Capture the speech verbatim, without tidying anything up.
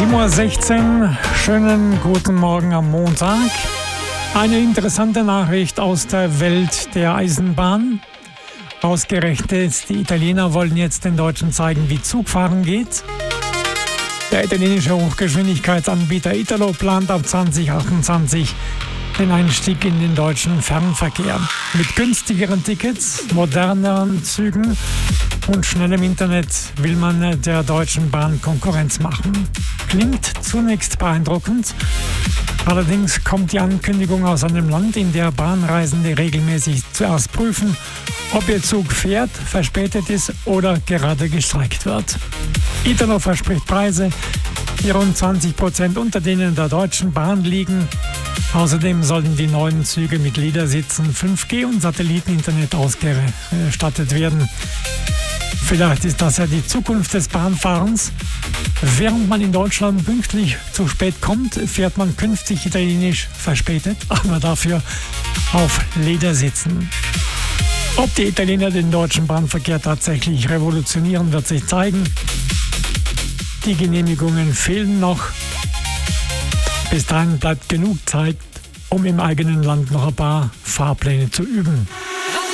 sieben Uhr sechzehn, schönen guten Morgen am Montag. Eine interessante Nachricht aus der Welt der Eisenbahn. Ausgerechnet, die Italiener wollen jetzt den Deutschen zeigen, wie Zugfahren geht. Der italienische Hochgeschwindigkeitsanbieter Italo plant ab zwanzig achtundzwanzig den Einstieg in den deutschen Fernverkehr. Mit günstigeren Tickets, moderneren Zügen und schnellem Internet will man der Deutschen Bahn Konkurrenz machen. Klingt zunächst beeindruckend. Allerdings kommt die Ankündigung aus einem Land, in der Bahnreisende regelmäßig zuerst prüfen, ob ihr Zug fährt, verspätet ist oder gerade gestreikt wird. Italo verspricht Preise, die rund zwanzig Prozent unter denen der Deutschen Bahn liegen. Außerdem sollen die neuen Züge mit Ledersitzen, fünf G und Satelliteninternet ausgestattet werden. Vielleicht ist das ja die Zukunft des Bahnfahrens. Während man in Deutschland pünktlich zu spät kommt, fährt man künftig italienisch verspätet, aber dafür auf Ledersitzen. Ob die Italiener den deutschen Bahnverkehr tatsächlich revolutionieren, wird sich zeigen. Die Genehmigungen fehlen noch. Bis dahin bleibt genug Zeit, um im eigenen Land noch ein paar Fahrpläne zu üben.